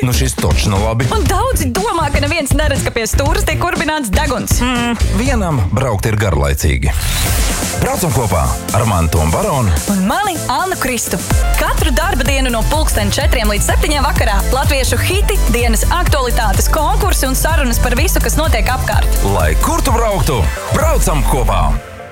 Nu šis točno labi. Un daudzi domā, ka neviens neredz, ka pie stūras tiek kurbināts deguns. Vienam braukt ir garlaicīgi. Braucam kopā ar mani Tomu Baronu Un mani Annu Kristu. Katru darba dienu no 4 līdz 7 vakarā latviešu hiti, dienas aktualitātes, konkursi un sarunas par visu, kas notiek apkārt. Lai kur tu brauktu, braucam kopā!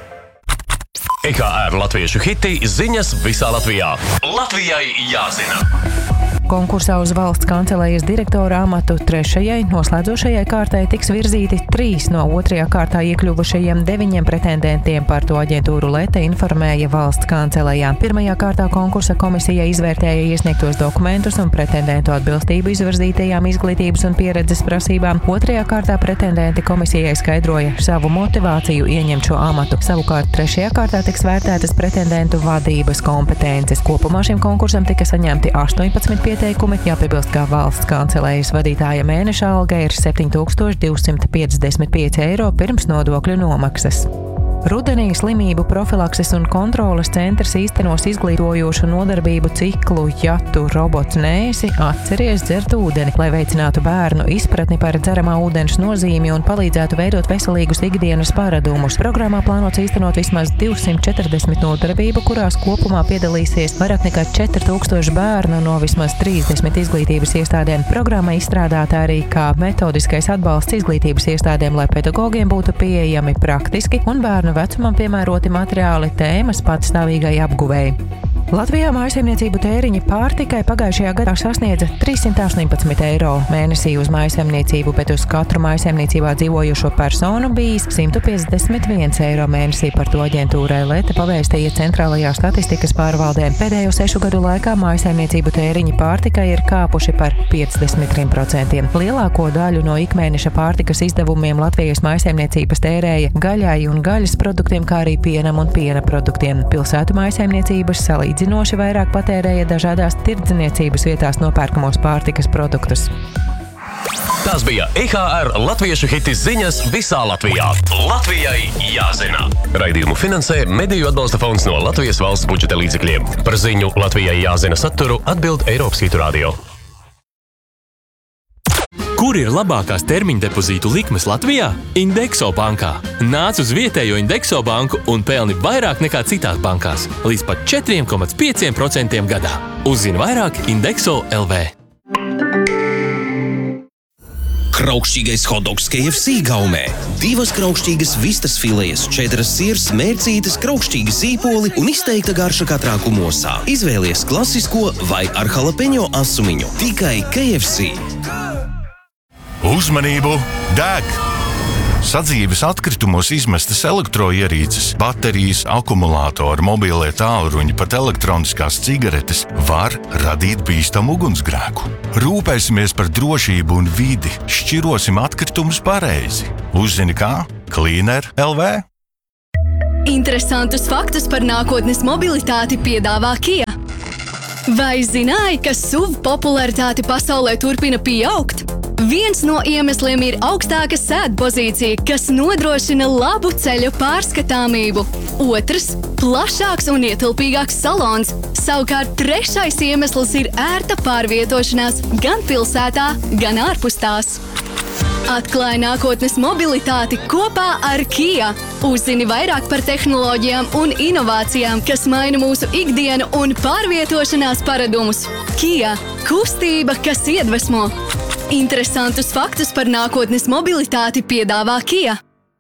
EKR latviešu hiti, ziņas visā Latvijā. Latvijai jāzina! Konkursā uz valsts kancelejas direktora amatu 3. noslēdzošajai kārtai tiks virzīti 3 no 2. kārtā iekļuvušajiem 9 pretendentiem, par to aģentūru Leta informēja valsts kancelejā. 1. kārtā konkursa komisija izvērtēja iesniegtos dokumentus un pretendentu atbilstību izvirzītajām izglītības un pieredzes prasībām. 2. kārtā pretendenti komisijai skaidroja savu motivāciju ieņemt šo amatu. Savukārt 3. kārtā tiks vērtētas pretendentu vadības kompetences. Kopumā šim konkursam tika saņemti 18 jāpiebilst, ka valsts kancelejas vadītāja mēneša alga ir 7255 eiro pirms nodokļu nomaksas. Rudenī slimību profilakses un kontroles centrs īstenos izglītojošu nodarbību ciklu Ja tu robots neesi, atceries dzert ūdeni, lai veicinātu bērnu izpratni par dzeramā ūdens nozīmi un palīdzētu veidot veselīgus ikdienas paradumus. Programmā plānots īstenot vismaz 240 nodarbību, kurās kopumā piedalīsies vairāk nekā 4000 bērnu no vismaz 30 izglītības iestādēm. Programma izstrādāta arī kā metodiskais atbalsts izglītības iestādēm, lai pedagogiem būtu pieejami praktiski un bērnu vecumam piemēroti materiāli tēmas patstāvīgai apguvēji. Latvijā mājsaimniecību tēriņi pārtikai pagājušajā gadā sasniedza 318 eiro mēnesī uz mājsaimniecību, bet uz katru mājsaimniecībā dzīvojošo personu bijis 151 eiro mēnesī. Par to aģentūrai Leta pavēstīja centrālajā statistikas pārvaldē. Pēdējo 6 gadu laikā mājsaimniecību tēriņi pārtikai ir kāpuši par 53%. Lielāko daļu no ikmēneša pārtikas izdevumiem Latvijas mājsaimniecības tērēja gaļai un gaļas produktiem, kā arī pienam un piena produktiem. Pilsētu mājsaimniecības salīdzinoši vairāk patērēja dažādās tirdzniecības vietās nopērkamos pārtikas produktus. Tas bija EKR latviešu hitis ziņas visā Latvijā. Latvijai jāzina! Raidījumu finansē Mediju atbalsta fonds no Latvijas valsts budžeta līdzekļiem. Par ziņu Latvijai jāzina saturu atbild Eiropas Hitu radio. Kur ir labākās termiņa depozītu likmes Latvijā? Indexo bankā. Nāc uz vietējo Indexo banku un pelni vairāk nekā citās bankās. Līdz pat 4,5% gadā. Uzzini vairāk Indexo LV. Kraukšķīgais hotdogs KFC gaumē. 2 kraukšķīgas vistas filejas, 4 siers, mērcītes, kraukšķīgi sīpoli un izteikta garša katrā kumosā. Izvēlies klasisko vai ar jalapeņo asumiņu. Tikai KFC. Uzmanību! Deg! Sadzīves atkritumos izmestas elektroierīces, baterijas, akumulātori, mobilie tālruņi, pat elektroniskās cigaretes var radīt bīstamu ugunsgrēku. Rūpēsimies par drošību un vidi, šķirosim atkritumus pareizi. Uzzini kā? Cleaner LV. Interesantus faktus par nākotnes mobilitāti piedāvā Kia. Vai zināji, ka SUV popularitāte pasaulē turpina pieaugt? Viens no iemesliem ir augstāka sēdpozīcija, kas nodrošina labu ceļu pārskatāmību. Otrs – plašāks un ietilpīgāks salons. Savukārt trešais iemesls ir ērta pārvietošanās gan pilsētā, gan ārpus tās. Atklāj nākotnes mobilitāti kopā ar Kia. Uzzini vairāk par tehnoloģijām un inovācijām, kas maina mūsu ikdienu un pārvietošanās paradumus. Kia – kustība, kas iedvesmo. Interesantus faktus par nākotnes mobilitāti piedāvā Kia.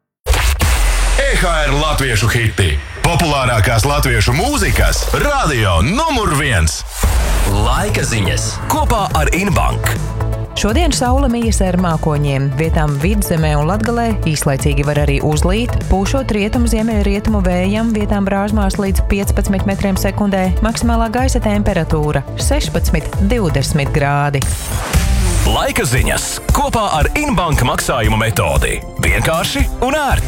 EKR latviešu hiti. Populārākās latviešu mūzikas radio numur 1. Laika ziņas kopā ar Inbank. Šodien saule mijas ar mākoņiem. Vietām Vidzemē un Latgalē īslaicīgi var arī uzlīt, pūšot rietumu vējam, vietām brāzmās līdz 15 metriem sekundē, maksimālā gaisa temperatūra 16–20 grādi. Laika ziņas kopā ar Inbank maksājumu metodi. Vienkārši un ērti.